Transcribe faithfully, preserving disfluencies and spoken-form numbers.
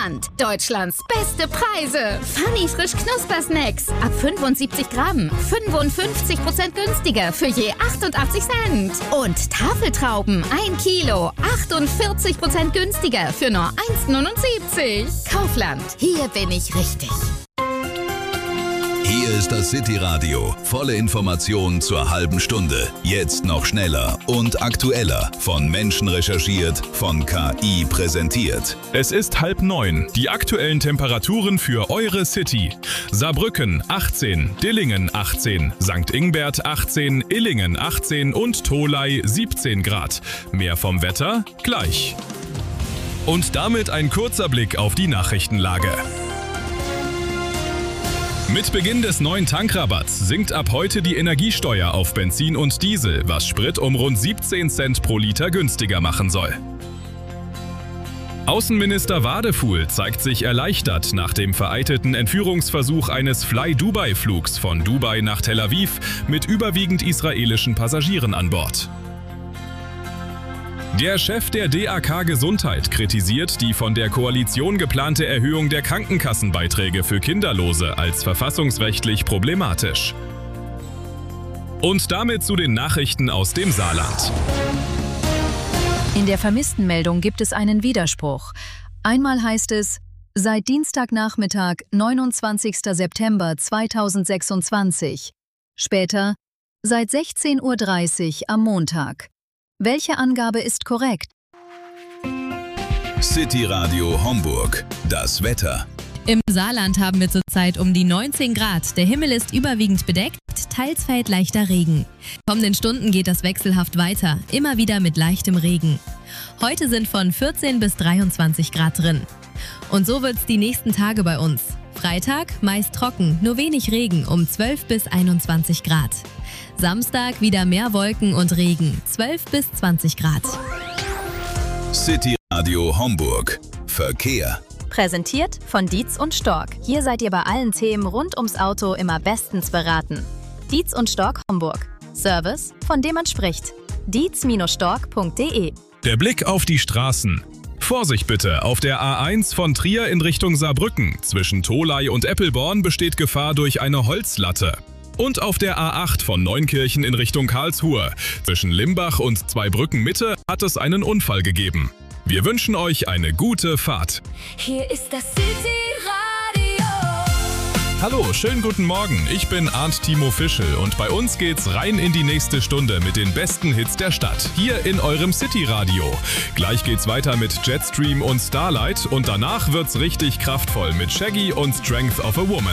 Kaufland. Deutschlands beste Preise. Funny frisch Knuspersnacks. Ab fünfundsiebzig Gramm. fünfundfünfzig Prozent günstiger für je achtundachtzig Cent. Und Tafeltrauben. ein Kilo. achtundvierzig Prozent günstiger für nur eins neunundsiebzig. Kaufland. Hier bin ich richtig. Hier ist das City-Radio. Volle Informationen zur halben Stunde. Jetzt noch schneller und aktueller. Von Menschen recherchiert, von K I präsentiert. Es ist halb neun. Die aktuellen Temperaturen für eure City. Saarbrücken achtzehn, Dillingen achtzehn, Sankt Ingbert achtzehn, Illingen achtzehn und Tholey siebzehn Grad. Mehr vom Wetter gleich. Und damit ein kurzer Blick auf die Nachrichtenlage. Mit Beginn des neuen Tankrabatts sinkt ab heute die Energiesteuer auf Benzin und Diesel, was Sprit um rund siebzehn Cent pro Liter günstiger machen soll. Außenminister Wadefuhl zeigt sich erleichtert nach dem vereitelten Entführungsversuch eines Fly-Dubai-Flugs von Dubai nach Tel Aviv mit überwiegend israelischen Passagieren an Bord. Der Chef der D A K Gesundheit kritisiert die von der Koalition geplante Erhöhung der Krankenkassenbeiträge für Kinderlose als verfassungsrechtlich problematisch. Und damit zu den Nachrichten aus dem Saarland. In der Vermisstenmeldung gibt es einen Widerspruch. Einmal heißt es, seit Dienstagnachmittag, neunundzwanzigster September zweitausendsechsundzwanzig. Später, seit sechzehn Uhr dreißig am Montag. Welche Angabe ist korrekt? City-Radio Homburg. Das Wetter. Im Saarland haben wir zurzeit um die neunzehn Grad. Der Himmel ist überwiegend bedeckt, teils fällt leichter Regen. In kommenden Stunden geht das wechselhaft weiter, immer wieder mit leichtem Regen. Heute sind von vierzehn bis dreiundzwanzig Grad drin. Und so wird's die nächsten Tage bei uns. Freitag meist trocken, nur wenig Regen um zwölf bis einundzwanzig Grad. Samstag wieder mehr Wolken und Regen, zwölf bis zwanzig Grad. City-Radio Homburg. Verkehr. Präsentiert von Dietz und Stork. Hier seid ihr bei allen Themen rund ums Auto immer bestens beraten. Dietz und Stork Homburg. Service, von dem man spricht. dietz Stork punkt de. Der Blick auf die Straßen. Vorsicht bitte, auf der A eins von Trier in Richtung Saarbrücken. Zwischen Tholey und Eppelborn besteht Gefahr durch eine Holzlatte. Und auf der A acht von Neunkirchen in Richtung Karlsruhe. Zwischen Limbach und Zweibrücken Mitte hat es einen Unfall gegeben. Wir wünschen euch eine gute Fahrt. Hier ist das City-Radio. Hallo, schönen guten Morgen. Ich bin Arndt Timo Fischel und bei uns geht's rein in die nächste Stunde mit den besten Hits der Stadt. Hier in eurem City-Radio. Gleich geht's weiter mit Jetstream und Starlight und danach wird's richtig kraftvoll mit Shaggy und Strength of a Woman.